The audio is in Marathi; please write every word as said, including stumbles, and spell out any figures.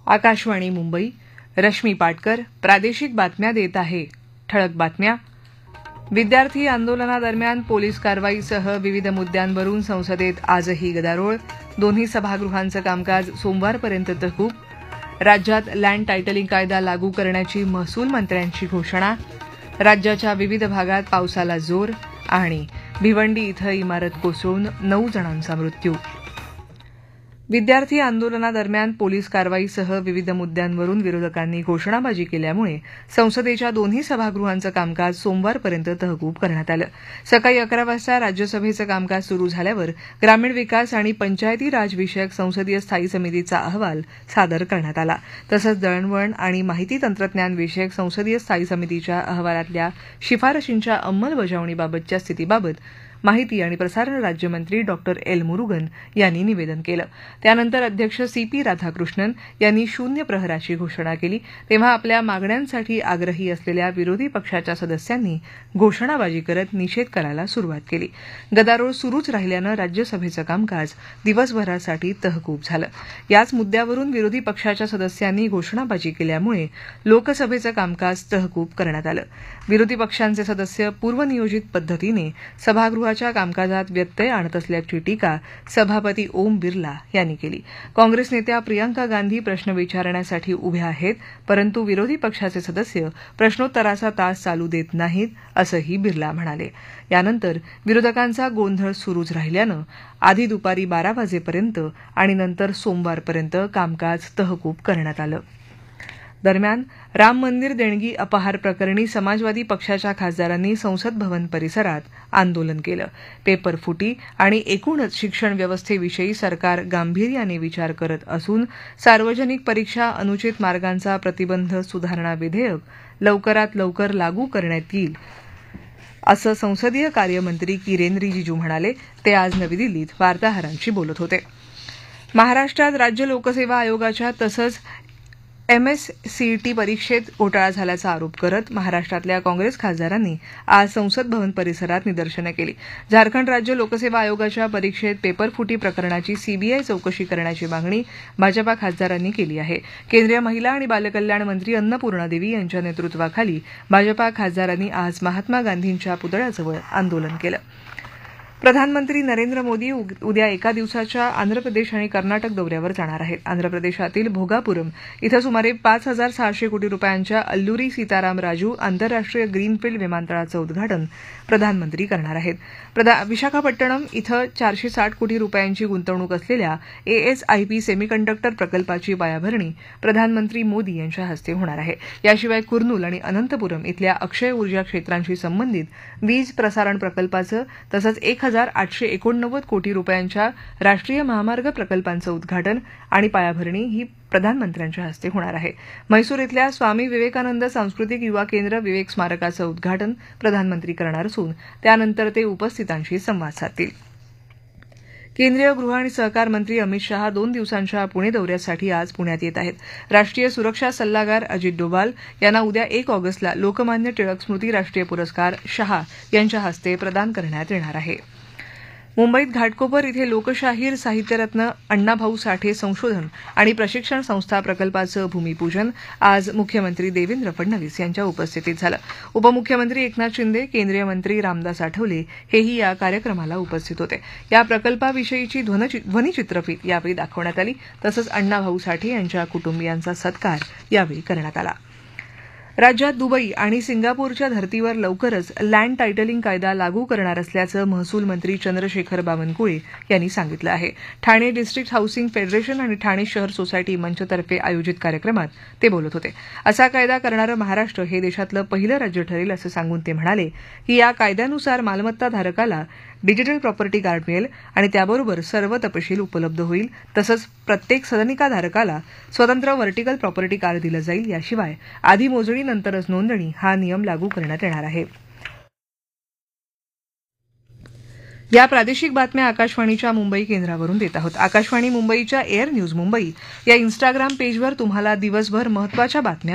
आकाशवाणी मुंबई. रश्मी पाटकर प्रादेशिक बातम्या देत आहे. ठळक बातम्या. विद्यार्थी आंदोलनादरम्यान पोलीस कारवाईसह विविध मुद्द्यांवरून संसदेत आजही गदारोळ. दोन्ही सभागृहांचं कामकाज सोमवारपर्यंत तहकूब. राज्यात लँड टायटलिंग कायदा लागू करण्याची महसूल मंत्र्यांची घोषणा. राज्याच्या विविध भागात पावसाला जोर. आणि भिवंडी इथं इमारत कोसळून नऊ जणांचा मृत्यू. विद्यार्थी आंदोलनादरम्यान पोलीस कारवाईसह विविध मुद्द्यांवरून विरोधकांनी घोषणाबाजी केल्यामुळे संसदेच्या दोन्ही सभागृहांचं कामकाज सोमवारपर्यंत तहकूब करण्यात आलं. सकाळी अकरा वाजता राज्यसभेचं कामकाज सुरू झाल्यावर ग्रामीण विकास आणि पंचायती राज विषयक संसदीय स्थायी समितीचा अहवाल सादर करण्यात आला. तसंच दळणवळण आणि माहिती तंत्रज्ञान विषयक संसदीय स्थायी समितीच्या अहवालातल्या शिफारशींच्या अंमलबजावणीबाबतच्या स्थितीबाबत माहिती आणि प्रसारण राज्यमंत्री डॉक्टर एल मुरुगन यांनी निवेदन केलं. त्यानंतर अध्यक्ष सी पी राधाकृष्णन यांनी शून्य प्रहराची घोषणा केली. तेव्हा आपल्या मागण्यांसाठी आग्रही असलेल्या विरोधी पक्षाच्या सदस्यांनी घोषणाबाजी करत निषेध करायला सुरुवात केली. गदारोळ सुरूच राहिल्यानं राज्यसभेचं कामकाज दिवसभरासाठी तहकूब झालं. याच मुद्द्यावरून विरोधी पक्षाच्या सदस्यांनी घोषणाबाजी केल्यामुळे लोकसभेचं कामकाज तहकूब करण्यात आलं. विरोधी पक्षांचे सदस्य पूर्वनियोजित पद्धतीने सभागृहाच्या कामकाजात व्यत्यय आणत असल्याची टीका सभापती ओम बिर्ला यांनी केली. काँग्रेस नेत्या प्रियंका गांधी प्रश्न विचारण्यासाठी उभ्या आहेत, परंतु विरोधी पक्षाचे सदस्य प्रश्नोत्तराचा तास चालू देत नाहीत, असंही बिर्ला म्हणाले. यानंतर विरोधकांचा गोंधळ सुरूच राहिल्यानं आधी दुपारी बारा वाजेपर्यंत आणि नंतर सोमवारपर्यंत कामकाज तहकूब करण्यात आलं. दरम्यान राम मंदिर देणगी अपहार प्रकरणी समाजवादी पक्षाच्या खासदारांनी संसद भवन परिसरात आंदोलन केलं. पेपरफुटी आणि एकूणच शिक्षण व्यवस्थेविषयी सरकार गांभीर्याने विचार करत असून सार्वजनिक परीक्षा अनुचित मार्गांचा प्रतिबंध सुधारणा विधेयक लवकरात लवकर लागू करण्यात येईल, असं संसदीय कार्यमंत्री किरेन रिजिजू म्हणाले. ते आज नवी दिल्लीत वार्ताहरांशी बोलत होते. महाराष्ट्रात राज्य लोकसेवा आयोगाच्या तसंच एमएससीईटी परीक्षेत घोटाळा झाल्याचा आरोप करत महाराष्ट्रातल्या काँग्रेस खासदारांनी आज संसद भवन परिसरात निदर्शनं केली. झारखंड राज्य लोकसेवा आयोगाच्या परीक्षेत पेपरफुटी प्रकरणाची सीबीआय चौकशी करण्याची मागणी भाजपा खासदारांनी केली आहे. केंद्रीय महिला आणि बालकल्याण मंत्री अन्नपूर्णा देवी यांच्या नेतृत्वाखाली भाजपा खासदारांनी आज महात्मा गांधींच्या पुतळ्याजवळ आंदोलन केलं. प्रधानमंत्री नरेंद्र मोदी उद्या एका दिवसाच्या आंध्र प्रदेश आणि कर्नाटक दौऱ्यावर जाणार आहेत. आंध्र प्रदेशातील भोगापुरम इथं सुमारे पाच हजार सहाशे कोटी रुपयांच्या अल्लुरी सीताराम राजू आंतरराष्ट्रीय ग्रीनफील्ड विमानतळाचं उद्घाटन प्रधानमंत्री करणार आहेत. विशाखापट्टणम इथं चारशे साठ कोटी रुपयांची गुंतवणूक असलेल्या एएसआयपी सेमीकंडक्टर प्रकल्पाची पायाभरणी प्रधानमंत्री मोदी यांच्या हस्ते होणार आहे. याशिवाय कुर्नूल आणि अनंतपुरम इथल्या अक्षय ऊर्जा क्षेत्रांशी संबंधित वीज प्रसारण प्रकल्पाचं तसंच एक हजार आठशे एकोणनव्वद कोटी रुपयांच्या राष्ट्रीय महामार्ग प्रकल्पांचं उद्घाटन आणि पायाभरणी ही प्रधानमंत्र्यांच्या हस्ते होणार आहे. म्हैसूर इथल्या स्वामी विवेकानंद सांस्कृतिक युवा केंद्र विवेक स्मारकाचं उद्घाटन प्रधानमंत्री करणार असून त्यानंतर ते उपस्थितांशी संवाद साधतील. केंद्रीय गृह आणि सहकार मंत्री अमित शहा दोन दिवसांच्या पुणे दौऱ्यासाठी आज पुण्यात येत आहेत. राष्ट्रीय सुरक्षा सल्लागार अजित डोभाल यांना उद्या एक ऑगस्टला लोकमान्य टिळक स्मृती राष्ट्रीय पुरस्कार शहा यांच्या हस्ते प्रदान करण्यात येणार आहे. मुंबईत घाटकोपर इथे लोकशाहीर साहित्यरत्न अण्णाभाऊ साठे संशोधन आणि प्रशिक्षण संस्था प्रकल्पाचं भूमिपूजन आज मुख्यमंत्री देवेंद्र फडणवीस यांच्या उपस्थितीत झालं. उपमुख्यमंत्री एकनाथ शिंदे, केंद्रीय मंत्री रामदास आठवले हेही या कार्यक्रमाला उपस्थित होते. या प्रकल्पाविषयीची ध्वनिचित्रफीत यावेळी दाखवण्यात आली. तसंच अण्णाभाऊ साठे यांच्या कुटुंबियांचा सत्कार यावेळी करण्यात आला. राज्यात दुबई आणि सिंगापूरच्या धर्तीवर लवकरच लँड टायटलिंग कायदा लागू करणार असल्याचं महसूल मंत्री चंद्रशेखर बावनकुळे यांनी सांगितलं आहे. ठाणे डिस्ट्रिक्ट हाऊसिंग फेडरेशन आणि ठाणे शहर सोसायटी मंचतर्फे आयोजित कार्यक्रमात ते बोलत होते. असा कायदा करणारं महाराष्ट्र हे देशातलं पहिलं राज्य ठरेल असं सांगून ते म्हणाले की या कायद्यानुसार मालमत्ताधारकाला डिजिटल प्रॉपर्टी कार्ड मिळेल आणि त्याबरोबर सर्व तपशील उपलब्ध होईल. तसंच प्रत्येक सदनिकाधारकाला स्वतंत्र व्हर्टिकल प्रॉपर्टी कार्ड दिलं जाईल. याशिवाय आधी मोजणीनंतरच नोंदणी हा नियम लागू करण्यात येणार आहे. या प्रादेशिक बातम्या आकाशवाणीच्या मुंबई केंद्रावरून देत आहोत. आकाशवाणी मुंबईच्या एअर न्यूज मुंबई या इन्स्टाग्राम पेजवर तुम्हाला दिवसभर महत्त्वाच्या बातम्या